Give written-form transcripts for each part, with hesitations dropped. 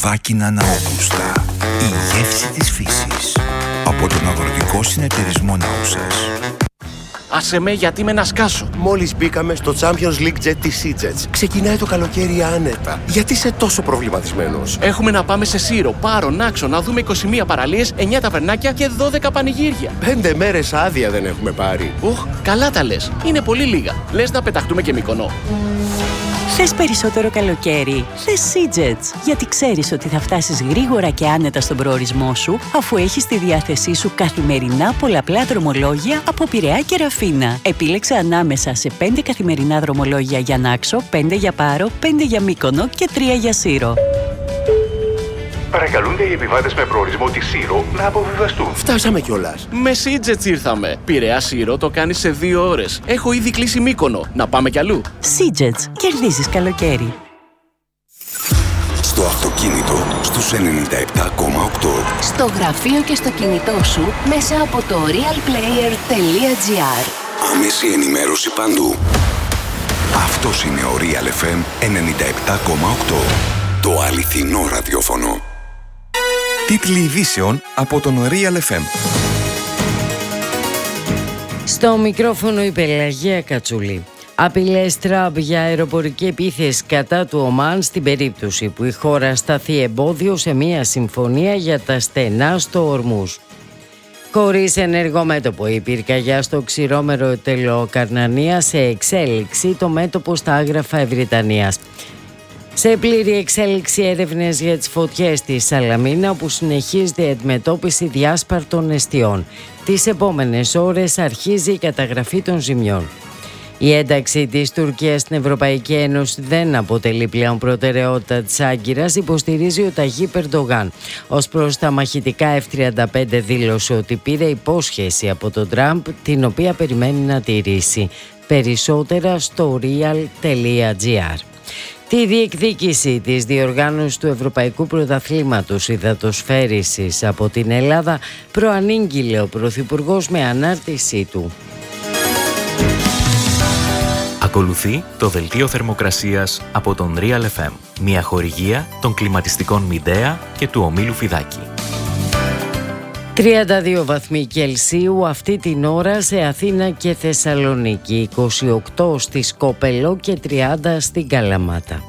Λαδόβακινα Ναόκουστα. Η γεύση της φύσης. Από τον Αγροτικό Συνεταιρισμό Ναούσας. Άσε με, γιατί με να σκάσω. Μόλις μπήκαμε στο Champions League Jet της Seajets. Ξεκινάει το καλοκαίρι άνετα. Γιατί είσαι τόσο προβληματισμένος? Έχουμε να πάμε σε Σύρο, Πάρο, Νάξο, να δούμε 21 παραλίες, 9 ταβερνάκια και 12 πανηγύρια. 5 μέρες άδεια δεν έχουμε πάρει. Καλά τα λες. Είναι πολύ λίγα. Λες να πεταχτούμε και Μύκονο. Θες περισσότερο καλοκαίρι? Θες Seajets, γιατί ξέρεις ότι θα φτάσεις γρήγορα και άνετα στον προορισμό σου, αφού έχεις στη διάθεσή σου καθημερινά πολλαπλά δρομολόγια από Πειραιά και Ραφίνα. Επίλεξε ανάμεσα σε 5 καθημερινά δρομολόγια για Νάξο, 5 για Πάρο, 5 για Μύκονο και 3 για Σύρο. Παρακαλούνται οι επιβάτες με προορισμό τη Σύρο να αποβιβαστούν. Φτάσαμε κιόλας. Με Seajets ήρθαμε. Πειραιά Σύρο το κάνεις σε 2 ώρες. Έχω ήδη κλείσει Μύκονο. Να πάμε κι αλλού. Seajets. Κερδίζεις καλοκαίρι. Στο αυτοκίνητο στους 97,8. Στο γραφείο και στο κινητό σου μέσα από το realplayer.gr. Άμεση ενημέρωση παντού. Αυτός είναι ο Real FM 97,8. Το αληθινό ραδιόφωνο. Τίτλοι ειδήσεων από τον Real FM. Στο μικρόφωνο η Πελαγία Κατσούλη. Απειλές Τραμπ για αεροπορική επίθεση κατά του Ομάν στην περίπτωση που η χώρα σταθεί εμπόδιο σε μια συμφωνία για τα στενά στο Ορμούζ. Χωρίς ενεργό μέτωπο, η πυρκαγιά στο ξηρόμερο Τελοκαρνανία σε εξέλιξη, το μέτωπο στα Άγραφα Ευρυτανίας. Σε πλήρη εξέλιξη έρευνες για τις φωτιές της Σαλαμίνα, όπου συνεχίζεται η αντιμετώπιση διάσπαρτων εστιών. Τις επόμενες ώρες αρχίζει η καταγραφή των ζημιών. Η ένταξη της Τουρκίας στην Ευρωπαϊκή Ένωση δεν αποτελεί πλέον προτεραιότητα της Άγκυρας, υποστηρίζει ο Ταγίπ Ερντογάν. Ως προς τα μαχητικά F-35 δήλωσε ότι πήρε υπόσχεση από τον Τραμπ, την οποία περιμένει να τηρήσει. Περισσότερα στο real.gr. Τη διεκδίκηση της διοργάνωσης του Ευρωπαϊκού Πρωταθλήματος Υδατοσφαίρισης από την Ελλάδα προανήγγειλε ο Πρωθυπουργός με ανάρτησή του. Ακολουθεί το δελτίο θερμοκρασίας από τον Real FM, μια χορηγία των κλιματιστικών Midea και του ομίλου Φιδάκη. 32 βαθμοί Κελσίου αυτή την ώρα σε Αθήνα και Θεσσαλονίκη, 28 στη Σκόπελο και 30 στην Καλαμάτα.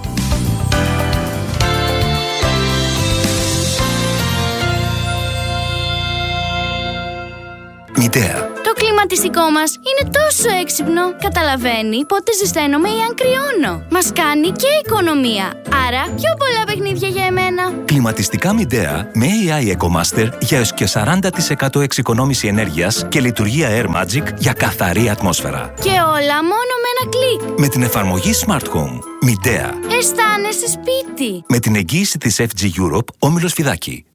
Midea. Το κλιματιστικό μας είναι τόσο έξυπνο. Καταλαβαίνει πότε ζεσταίνομαι ή αν κρυώνω. Μας κάνει και οικονομία. Άρα πιο πολλά παιχνίδια για εμένα. Κλιματιστικά Midea με AI EcoMaster για έως και 40% εξοικονόμηση ενέργειας και λειτουργία Air Magic για καθαρή ατμόσφαιρα. Και όλα μόνο με ένα κλικ. Με την εφαρμογή Smart Home. Midea. Αισθάνεσαι σπίτι. Με την εγγύηση της FG Europe, όμιλος Φιδάκη.